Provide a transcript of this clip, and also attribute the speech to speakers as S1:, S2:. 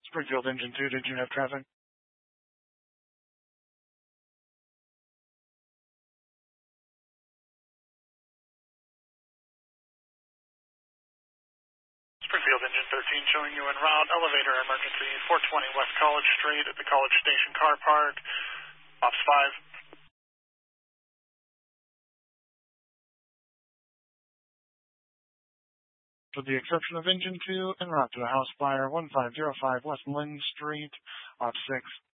S1: Springfield Engine 2, did you have traffic?
S2: Springfield Engine 13 showing you en route. Elevator emergency 420 West College Street at the College Station Car Park. Ops 5.
S1: With the exception of Engine 2, en route to a house fire, 1505 West Lynn Street, Ops 6.